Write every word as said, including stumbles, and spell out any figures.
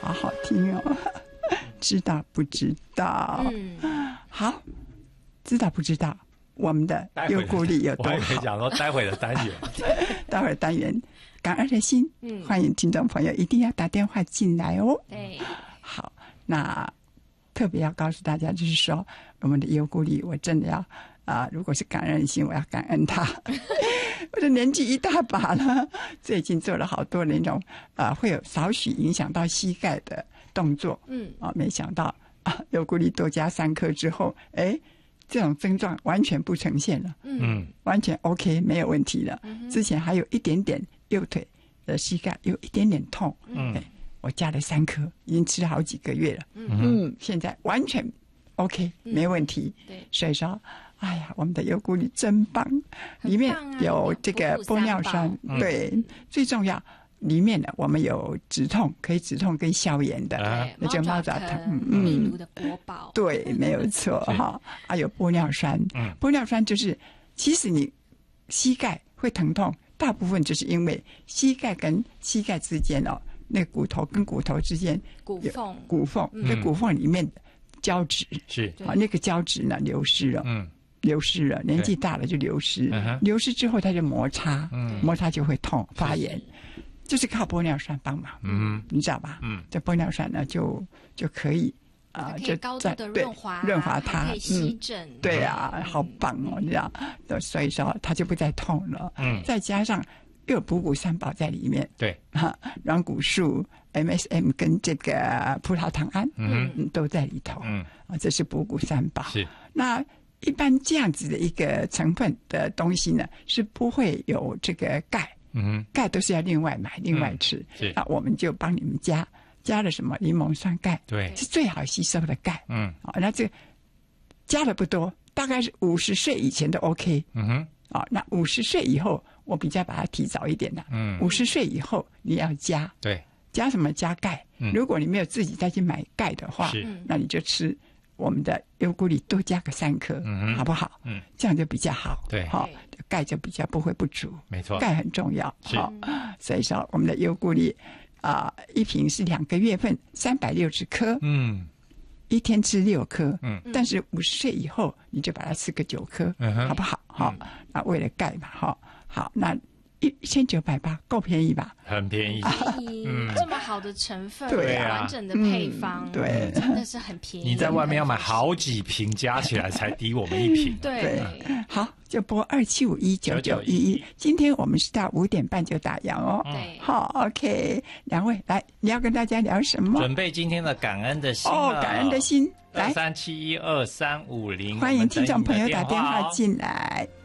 好好听哦。知道不知道？ 嗯， 好，知道不知道？我们的优固力有多好？ 我还可以讲说待会的单元， 待会儿单元感恩的心， 嗯， 欢迎听众朋友一定要打电话进来哦。 对， 好，那特别要告诉大家，就是说我们的优固力，我真的要啊、呃，如果是感恩的心，我要感恩他。我的年纪一大把了，最近做了好多那种啊、呃，会有少许影响到膝盖的动作， 嗯， 啊，没想到啊，优固力多加三颗之后，哎，这种症状完全不呈现了， 嗯， 完全 OK 没有问题了。嗯、之前还有一点点右腿的膝盖有一点点痛，嗯，哎，我加了三颗，已经吃了好几个月了，嗯嗯，现在完全 OK 没问题。 嗯、对， 所以说，哎呀，我们的优固力真棒，里面有这个玻尿酸， 嗯、 对，最重要。里面呢，我们有止痛，可以止痛跟消炎的，那叫猫爪藤， 嗯，秘鲁的国宝， 对，没有错哈。还有玻尿酸，嗯，玻尿酸就是，其实你膝盖会疼痛，大部分就是因为膝盖跟膝盖之间哦，那骨头跟骨头之间骨缝， 骨缝，那、嗯、骨缝里面的胶质是啊，那个胶质呢流失了，嗯。流失了，年纪大了就流失，流失之后它就摩擦，嗯、摩擦就会痛发炎，就是靠玻尿酸帮忙，嗯，你知道吧？嗯，这玻尿酸呢就就可以啊、 呃，就高度的润滑， 润滑它， 可以吸震、 嗯，对啊，好棒哦，你知道，所以说它就不再痛了，嗯，再加上又有补骨三宝在里面， 对， 哈，软骨素、M S M 跟这个葡萄糖胺，嗯，嗯都在里头，嗯，啊，这是补骨三宝， 是那。一般这样子的一个成分的东西呢，是不会有这个钙，嗯，钙都是要另外买、另外吃。 是， 那我们就帮你们加加了什么柠檬酸钙， 对， 是最好吸收的钙。 嗯， 啊，那这加的不多，大概是五十岁以前都 OK。 嗯哼， 啊，那五十岁以后，我比较把它提早一点了。嗯，五十岁以后你要加， 对， 加什么？加钙。嗯，如果你没有自己再去买钙的话， 是， 那你就吃。我们的优固力多加个三颗，嗯，好不好？嗯，这样就比较好。 对， 好，钙就比较不会不足。 没错， 钙很重要。 是， 所以说我们的优固力啊、呃，一瓶是两个月份，三百六十颗。嗯，一天吃六颗。嗯，但是五十岁以后你就把它吃个九颗，嗯、好不好？好、嗯，那为了钙嘛，哈，好，那。一千九百八够便宜吧？ 很便宜， 嗯，这么好的成分， 对啊，完整的配方， 嗯、对， 真的是很便宜。 你在外面要买好几瓶，加起来才抵我们一瓶。 对， 好，就拨二七五一九九一一。今天我们是到五点半就打烊哦。 对， 好 ，OK， 两位来，你要跟大家聊什么？ 准备今天的感恩的心哦，感恩的心，来三七一二三五零， 欢迎听众朋友打电话进来。